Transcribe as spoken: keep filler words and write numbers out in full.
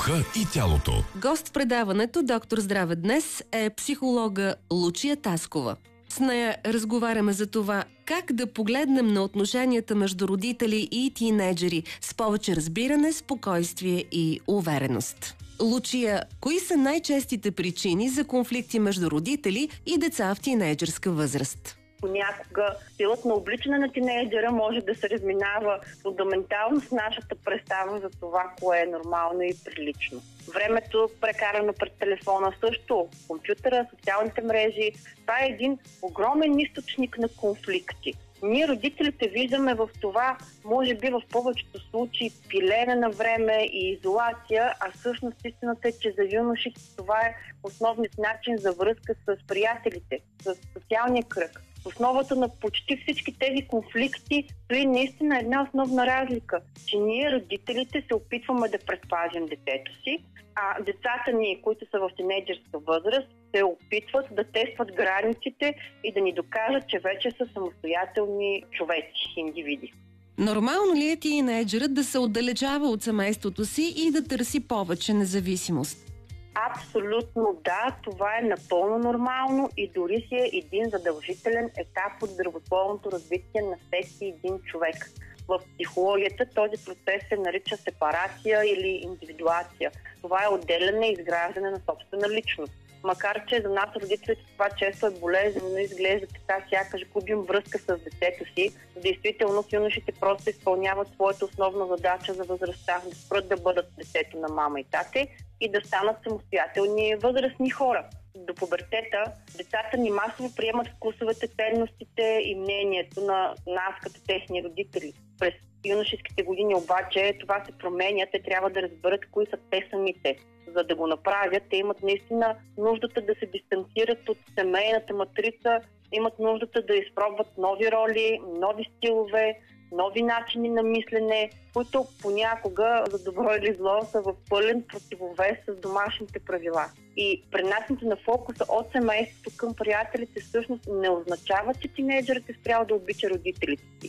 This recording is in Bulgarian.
духа и тялото. Гост в предаването Доктор Здраве днес е психолога Лучия Таскова. С нея разговаряме за това как да погледнем на отношенията между родители и тийнейджери с повече разбиране, спокойствие и увереност. Лучия, кои са най-честите причини за конфликти между родители и деца в тийнейджърска възраст? Понякога стилът на обличане на тинейджера може да се разминава фундаментално с нашата представа за това, кое е нормално и прилично. Времето, прекарано пред телефона също, компютъра, социалните мрежи, това е един огромен източник на конфликти. Ние, родителите, виждаме в това, може би в повечето случаи, пилене на време и изолация, а всъщност истината е, че за юношите това е основният начин за връзка с приятелите, с социалния кръг. В основата на почти всички тези конфликти стои наистина една основна разлика, че ние, родителите, се опитваме да предпазим детето си, а децата ни, които са в тинейджърска възраст, се опитват да тестват границите и да ни докажат, че вече са самостоятелни човеци, индивиди. Нормално ли е тийнейджерът да се отдалечава от семейството си и да търси повече независимост? Абсолютно да, това е напълно нормално и дори си е един задължителен етап от здравословното развитие на всеки един човек. В психологията този процес се нарича сепарация или индивидуация. Това е отделяне и изграждане на собствена личност. Макар че за нас, родителите, това често е болезнено, изглежда така, сякаш губим връзка с детето си. В действителност юношите просто изпълняват своята основна задача за възрастта, да спрат да бъдат детето на мама и тате и да станат самостоятелни възрастни хора. До пубертета децата ни масово приемат вкусовете, ценностите и мнението на нас като техни родители. През юношеските години обаче това се променя, те трябва да разберат кои са те самите. За да го направят, те имат наистина нуждата да се дистанцират от семейната матрица, имат нуждата да изпробват нови роли, нови стилове, нови начини на мислене, които понякога, за добро или зло, са в пълен противовес с домашните правила. И пренасенето на фокуса от семейството към приятелите всъщност не означава, че тинейджерът е спрял да обича родителите си.